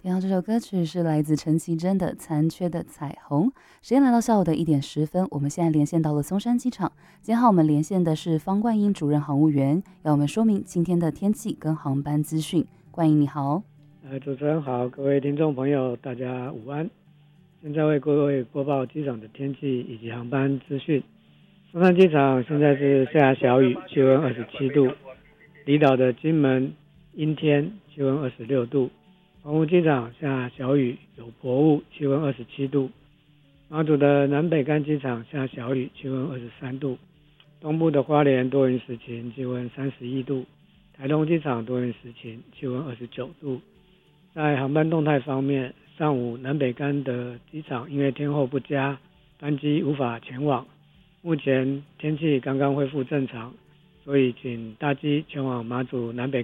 听到这首歌曲是来自陈绮贞的《残缺的彩虹》。时间来到下午的1点10分，我们现在连线到了松山机场。今天和我们连线的是方冠英主任航务员，要我们说明今天的天气跟航班资讯。冠英你好。 主持人好，各位听众朋友，大家午安。现在为各位播报机场的天气以及航班资讯。松山机场现在是下小雨，气温27度；离岛的金门阴天，气温26度；澎湖机场下小雨，有薄雾，气温27度；马祖的南北竿机场下小雨，气温23度；东部的花莲多云时晴，气温31度；台东机场多云时晴，气温29度。在航班动态方面，上午南北竿的机场因为天候不佳，班机无法前往。目前天气刚刚恢复正常，所以请大机前往马祖南北